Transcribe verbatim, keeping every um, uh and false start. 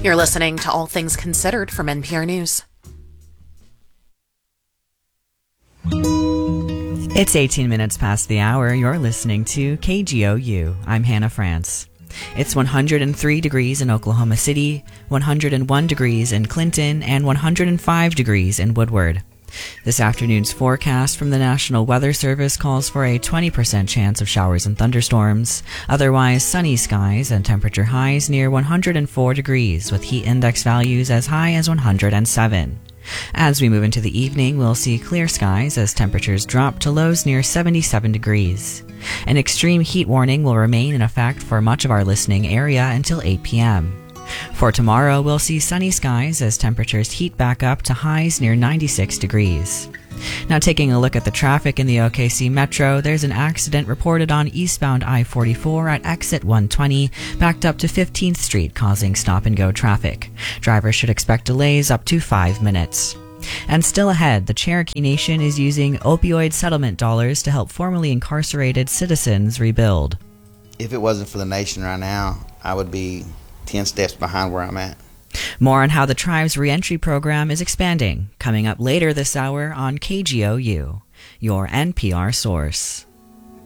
You're listening to All Things Considered from N P R News. It's eighteen minutes past the hour. You're listening to K G O U. I'm Hannah France. It's one hundred three degrees in Oklahoma City, one hundred one degrees in Clinton, and one hundred five degrees in Woodward. This afternoon's forecast from the National Weather Service calls for a twenty percent chance of showers and thunderstorms. Otherwise, sunny skies and temperature highs near one hundred four degrees, with heat index values as high as one hundred seven. As we move into the evening, we'll see clear skies as temperatures drop to lows near seventy-seven degrees. An extreme heat warning will remain in effect for much of our listening area until eight p.m. For tomorrow, we'll see sunny skies as temperatures heat back up to highs near ninety-six degrees. Now taking a look at the traffic in the O K C Metro, there's an accident reported on eastbound I forty-four at exit one twenty, backed up to fifteenth Street, causing stop-and-go traffic. Drivers should expect delays up to five minutes. And still ahead, the Cherokee Nation is using opioid settlement dollars to help formerly incarcerated citizens rebuild. If it wasn't for the nation right now, I would be ten steps behind where I'm at. More on how the tribe's reentry program is expanding, coming up later this hour on K G O U, your N P R source.